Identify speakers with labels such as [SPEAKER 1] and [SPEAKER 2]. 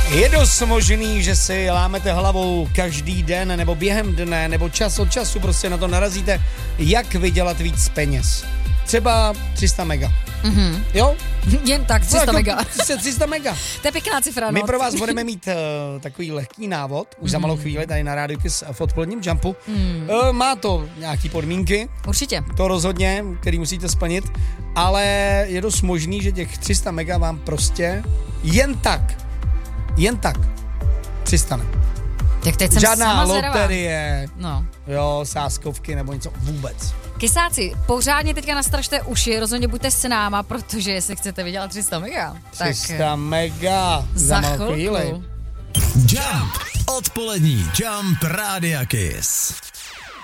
[SPEAKER 1] Je dost možný, že si lámete hlavou každý den nebo během dne nebo čas od času prostě na to narazíte, jak vydělat víc peněz. Třeba 300 mega.
[SPEAKER 2] Mm-hmm.
[SPEAKER 1] Jo?
[SPEAKER 2] Jen tak, 300 mega.
[SPEAKER 1] 300 mega.
[SPEAKER 2] To je pěkná cifra.
[SPEAKER 1] My pro vás budeme mít takový lehký návod, už za malou chvíli tady na Rádiu Kiss v odpoledním jumpu. Má to nějaký podmínky.
[SPEAKER 2] Určitě.
[SPEAKER 1] To rozhodně, který musíte splnit, ale je dost možný, že těch 300 mega vám prostě jen tak přistane.
[SPEAKER 2] Tak teď jsem
[SPEAKER 1] žádná
[SPEAKER 2] sama
[SPEAKER 1] loterie,
[SPEAKER 2] no.
[SPEAKER 1] Jo, sázkovky nebo něco vůbec.
[SPEAKER 2] Kysáci, pořádně teďka nastražte uši, rozhodně buďte s náma, protože jestli chcete vydělat 300 mega,
[SPEAKER 1] 300 mega za malou chvíli.
[SPEAKER 3] Jump, odpolední Jump Rádia Kiss.